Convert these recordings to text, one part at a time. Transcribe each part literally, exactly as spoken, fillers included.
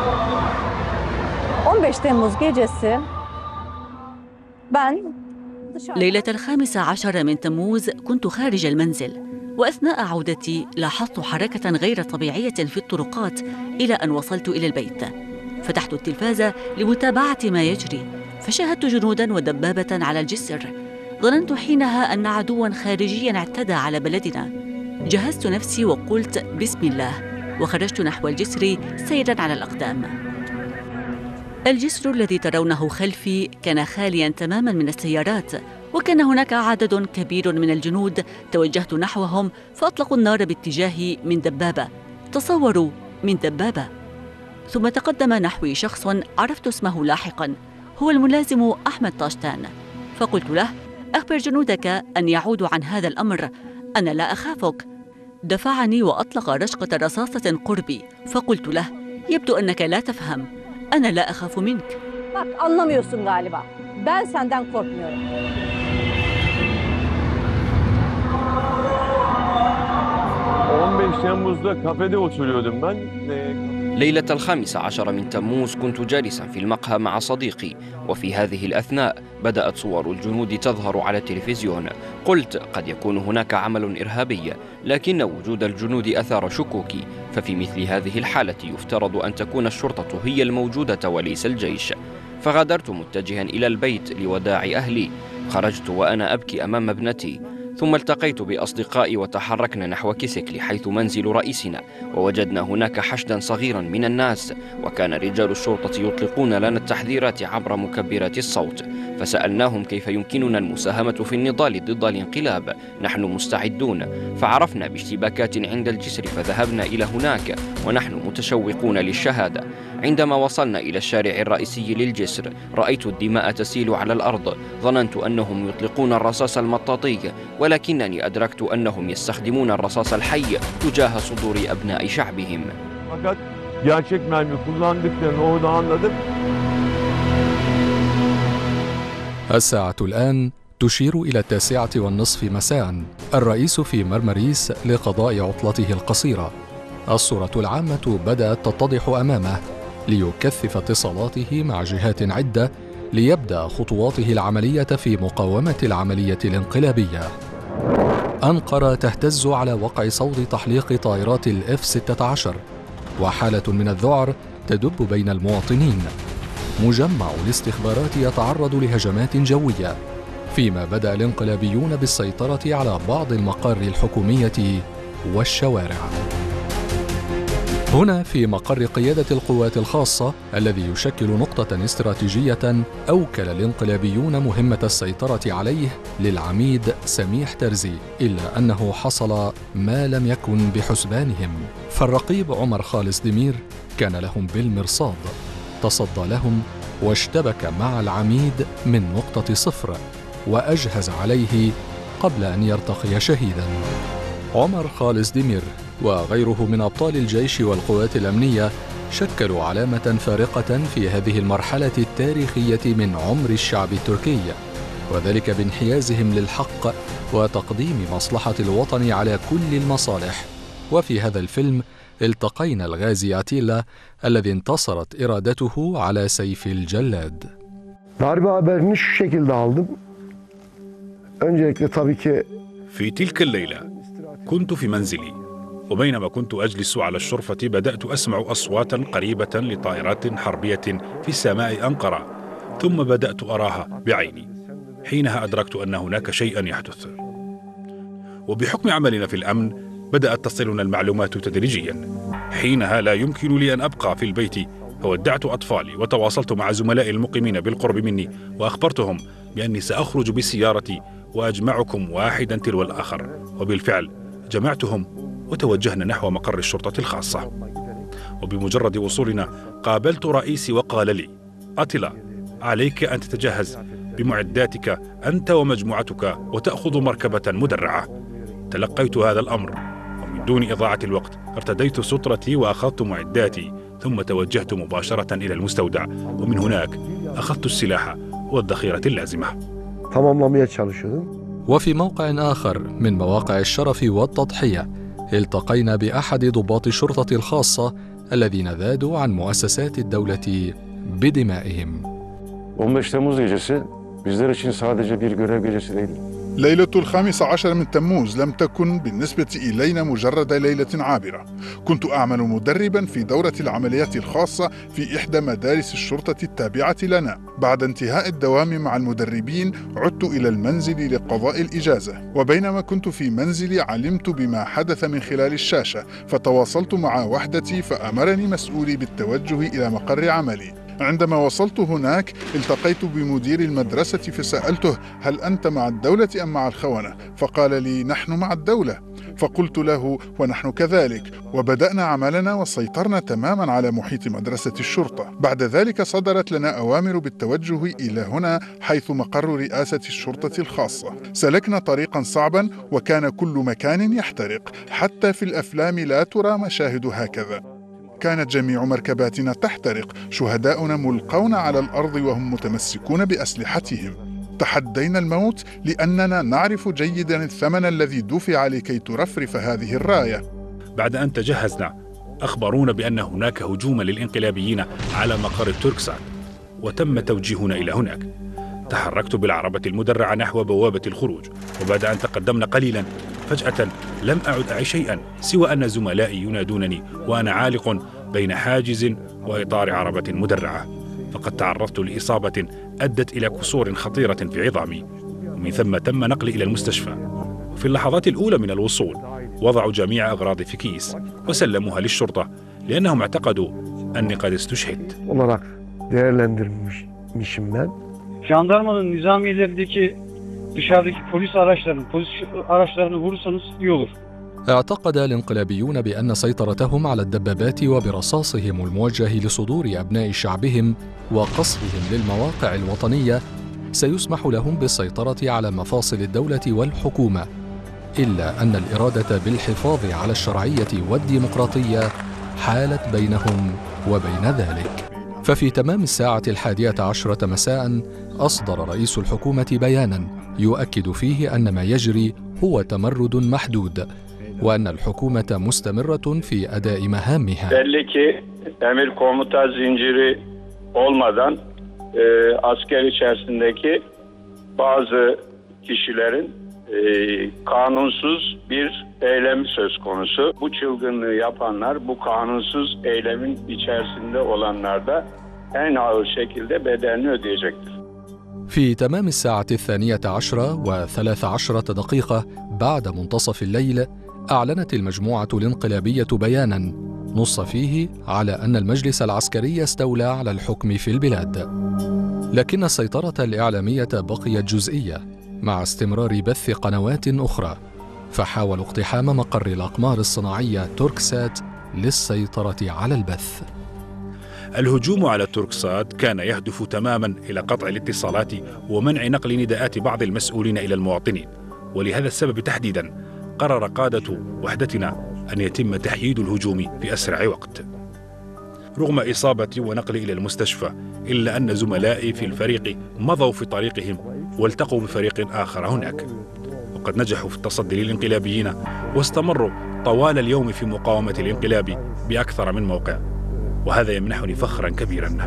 on beş Temmuz gecesi ben ليلة الخامس عشر من تموز كنت خارج المنزل، وأثناء عودتي لاحظت حركة غير طبيعية في الطرقات إلى أن وصلت إلى البيت. فتحت التلفاز لمتابعة ما يجري، فشاهدت جنوداً ودبابة على الجسر. ظننت حينها أن عدواً خارجياً اعتدى على بلدنا. جهزت نفسي وقلت بسم الله، وخرجت نحو الجسر سيراً على الأقدام. الجسر الذي ترونه خلفي كان خالياً تماماً من السيارات، وكان هناك عدد كبير من الجنود. توجهت نحوهم فأطلقوا النار باتجاهي من دبابة. تصوروا، من دبابة. ثم تقدم نحوي شخص عرفت اسمه لاحقاً، هو الملازم أحمد طاشتان. فقلت له: أخبر جنودك أن يعودوا عن هذا الأمر، أنا لا أخافك. دفعني وأطلق رشقة رصاصة قربي، فقلت له: يبدو أنك لا تفهم، أنا لا أخاف منك. Bak anlamıyorsun galiba. Ben senden korkmuyorum. on beş Temmuz'da kafede oturuyordum ben. ليلة الخامس عشر من تموز كنت جالسا في المقهى مع صديقي، وفي هذه الأثناء بدأت صور الجنود تظهر على التلفزيون. قلت قد يكون هناك عمل إرهابي، لكن وجود الجنود أثار شكوكي، ففي مثل هذه الحالة يفترض أن تكون الشرطة هي الموجودة وليس الجيش. فغادرت متجها إلى البيت لوداع أهلي. خرجت وأنا أبكي أمام ابنتي، ثم التقيت بأصدقائي وتحركنا نحو كيسكلي حيث منزل رئيسنا، ووجدنا هناك حشدا صغيرا من الناس، وكان رجال الشرطة يطلقون لنا التحذيرات عبر مكبرات الصوت. فسألناهم كيف يمكننا المساهمة في النضال ضد الانقلاب، نحن مستعدون. فعرفنا باشتباكات عند الجسر فذهبنا إلى هناك ونحن متشوقون للشهادة. عندما وصلنا إلى الشارع الرئيسي للجسر رأيت الدماء تسيل على الأرض. ظننت أنهم يطلقون الرصاص المطاطي، ولكنني أدركت أنهم يستخدمون الرصاص الحي تجاه صدور أبناء شعبهم. Fakat gerçek mermi kullandıklarını orada anladım. الساعة الآن تشير إلى التاسعة والنصف مساء. الرئيس في مرمريس لقضاء عطلته القصيرة. الصورة العامة بدأت تتضح أمامه ليكثف اتصالاته مع جهات عدة ليبدأ خطواته العملية في مقاومة العملية الانقلابية. أنقرة تهتز على وقع صوت تحليق طائرات الإف ستة عشر، وحالة من الذعر تدب بين المواطنين. مجمع الاستخبارات يتعرض لهجمات جوية، فيما بدأ الانقلابيون بالسيطرة على بعض المقار الحكومية والشوارع. هنا في مقر قيادة القوات الخاصة الذي يشكل نقطة استراتيجية، أوكل الانقلابيون مهمة السيطرة عليه للعميد سميح ترزي، إلا أنه حصل ما لم يكن بحسبانهم. فالرقيب عمر خالص دمير كان لهم بالمرصاد، تصدى لهم واشتبك مع العميد من نقطة صفر وأجهز عليه قبل أن يرتقي شهيداً. عمر خالص دمير وغيره من أبطال الجيش والقوات الأمنية شكلوا علامة فارقة في هذه المرحلة التاريخية من عمر الشعب التركي، وذلك بانحيازهم للحق وتقديم مصلحة الوطن على كل المصالح. وفي هذا الفيلم التقينا الغازي أتيلا الذي انتصرت إرادته على سيف الجلاد. Darbe haberini şu şekilde aldım. Öncelikle tabii ki في تلك الليلة كنت في منزلي، وبينما كنت أجلس على الشرفة بدأت أسمع أصواتا قريبة لطائرات حربية في سماء أنقرة، ثم بدأت أراها بعيني. حينها أدركت أن هناك شيئا يحدث، وبحكم عملنا في الأمن بدأت تصلنا المعلومات تدريجيا. حينها لا يمكن لي أن أبقى في البيت، فودعت أطفالي وتواصلت مع زملائي المقيمين بالقرب مني وأخبرتهم بأني سأخرج بسيارتي وأجمعكم واحدا تلو الآخر. وبالفعل جمعتهم وتوجهنا نحو مقر الشرطة الخاصة. وبمجرد وصولنا قابلت رئيسي وقال لي: أتيلا، عليك أن تتجهز بمعداتك أنت ومجموعتك وتأخذ مركبة مدرعة. تلقيت هذا الأمر، ومن دون إضاعة الوقت ارتديت سترتي وأخذت معداتي، ثم توجهت مباشرة إلى المستودع، ومن هناك أخذت السلاح والذخيرة اللازمة. وفي موقع آخر من مواقع الشرف والتضحية التقينا بأحد ضباط الشرطة الخاصة الذين ذادوا عن مؤسسات الدولة بدمائهم. on beş Temmuz gecesi bizler için sadece bir görev gecesi değil. ليلة الخامس عشر من تموز لم تكن بالنسبة إلينا مجرد ليلة عابرة. كنت أعمل مدربا في دورة العمليات الخاصة في إحدى مدارس الشرطة التابعة لنا. بعد انتهاء الدوام مع المدربين عدت إلى المنزل لقضاء الإجازة، وبينما كنت في منزلي علمت بما حدث من خلال الشاشة، فتواصلت مع وحدتي فأمرني مسؤولي بالتوجه إلى مقر عملي. عندما وصلت هناك التقيت بمدير المدرسة فسألته: هل أنت مع الدولة أم مع الخونة؟ فقال لي: نحن مع الدولة. فقلت له: ونحن كذلك. وبدأنا عملنا وسيطرنا تماما على محيط مدرسة الشرطة. بعد ذلك صدرت لنا أوامر بالتوجه إلى هنا حيث مقر رئاسة الشرطة الخاصة. سلكنا طريقا صعبا وكان كل مكان يحترق، حتى في الأفلام لا ترى مشاهد هكذا. كانت جميع مركباتنا تحترق، شهداؤنا ملقون على الأرض وهم متمسكون بأسلحتهم. تحدينا الموت لأننا نعرف جيدا الثمن الذي دفع لكي ترفرف هذه الراية. بعد أن تجهزنا أخبرونا بأن هناك هجوما للإنقلابيين على مقر توركسات، وتم توجيهنا إلى هناك. تحركت بالعربة المدرعة نحو بوابة الخروج، وبعد أن تقدمنا قليلا فجأة لم أعد أعي شيئا سوى أن زملائي ينادونني وأنا عالق بين حاجز وإطار عربة مدرعة، فقد تعرضت لإصابة أدت إلى كسور خطيرة في عظامي، ومن ثم تم نقلي إلى المستشفى. في اللحظات الأولى من الوصول وضعوا جميع أغراضي في كيس وسلموها للشرطة لأنهم اعتقدوا أني قد استشهدت. olarak değerlendirmişim ben. Jandarmanın nizamiyelerindeki dışarıdaki polis araçlarını, polis araçlarını vurursanız iyi olur. اعتقد الانقلابيون بأن سيطرتهم على الدبابات وبرصاصهم الموجه لصدور أبناء شعبهم وقصفهم للمواقع الوطنية سيسمح لهم بالسيطرة على مفاصل الدولة والحكومة، إلا أن الإرادة بالحفاظ على الشرعية والديمقراطية حالت بينهم وبين ذلك. ففي تمام الساعة الحادية عشرة مساء أصدر رئيس الحكومة بيانا يؤكد فيه أن ما يجري هو تمرد محدود، وأن الحكومة مستمرة في أداء مهامها. Belli ki emir komuta zinciri olmadan e, asker içerisindeki bazı kişilerin e, kanunsuz bir eylemi söz konusu. Bu çılgınlığı yapanlar, bu kanunsuz eylemin içerisinde olanlar da en ağır şekilde bedelini ödeyecektir. في تمام الساعة الثانية عشرة وثلاث عشرة دقيقة بعد منتصف الليل أعلنت المجموعة الانقلابية بيانا نص فيه على أن المجلس العسكري استولى على الحكم في البلاد، لكن السيطرة الإعلامية بقيت جزئية مع استمرار بث قنوات أخرى، فحاولوا اقتحام مقر الأقمار الصناعية توركسات للسيطرة على البث. الهجوم على توركسات كان يهدف تماما إلى قطع الاتصالات ومنع نقل نداءات بعض المسؤولين إلى المواطنين، ولهذا السبب تحديدا قرر قادة وحدتنا أن يتم تحييد الهجوم في أسرع وقت. رغم إصابتي ونقلي إلى المستشفى، إلا أن زملائي في الفريق مضوا في طريقهم والتقوا بفريق آخر هناك، وقد نجحوا في التصدي للانقلابيين واستمروا طوال اليوم في مقاومة الانقلاب بأكثر من موقع، وهذا يمنحني فخرا كبيرا.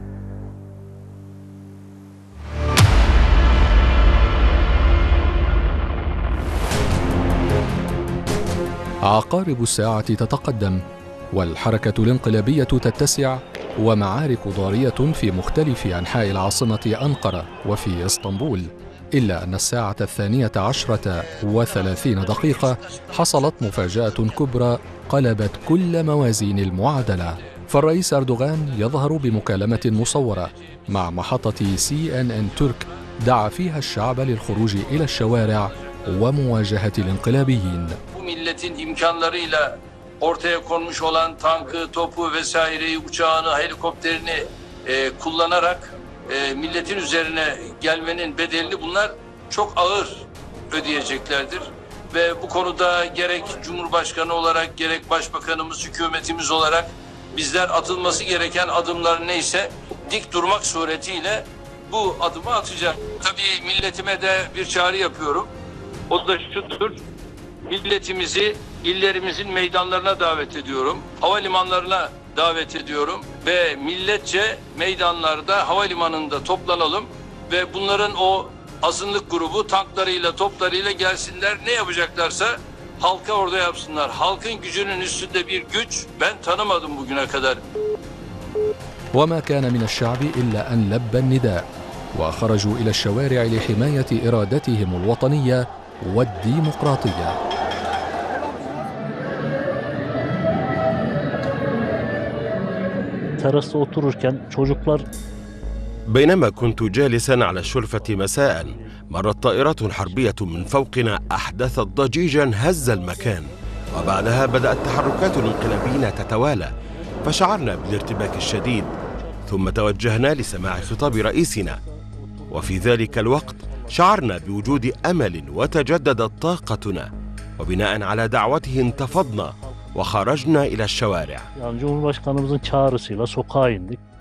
عقارب الساعة تتقدم والحركة الانقلابية تتسع، ومعارك ضارية في مختلف أنحاء العاصمة أنقرة وفي إسطنبول، إلا أن الساعة الثانية عشرة وثلاثين دقيقة حصلت مفاجأة كبرى قلبت كل موازين المعادلة، فالرئيس أردوغان يظهر بمكالمة مصورة مع محطة سي إن إن ترك دعا فيها الشعب للخروج إلى الشوارع ومواجهة الانقلابيين. Milletin imkanlarıyla ortaya konmuş olan tankı, topu vesaireyi, uçağını, helikopterini e, kullanarak e, milletin üzerine gelmenin bedelini bunlar çok ağır ödeyeceklerdir. Ve bu konuda gerek Cumhurbaşkanı olarak gerek Başbakanımız, hükümetimiz olarak bizler atılması gereken adımlar neyse dik durmak suretiyle bu adımı atacağız. Tabii milletime de bir çağrı yapıyorum. O da şudur. Milletimizi illerimizin meydanlarına davet ediyorum. Havalimanlarına davet ediyorum ve milletçe meydanlarda, havalimanında toplanalım ve bunların o azınlık grubu tanklarıyla, toplarıyla gelsinler. Ne yapacaklarsa halka orada yapsınlar. Halkın gücünün üstünde bir güç ben tanımadım bugüne kadar. وما كان من الشعب إلا أن لبى النداء وخرجوا إلى الشوارع لحماية إرادتهم الوطنية والديمقراطية. Terasta otururken çocuklar بينما كنت جالسا على الشرفة مساء مرت طائرة حربية من فوقنا أحدثت ضجيجا هز المكان، وبعدها بدأت تحركات الانقلابيين تتوالى فشعرنا بالارتباك الشديد، ثم توجهنا لسماع خطاب رئيسنا، وفي ذلك الوقت شعرنا بوجود أمل وتجددت طاقتنا، وبناء على دعوته انتفضنا وخرجنا إلى الشوارع. Yani Cumhurbaşkanımızın çağrısıyla sokağa indik.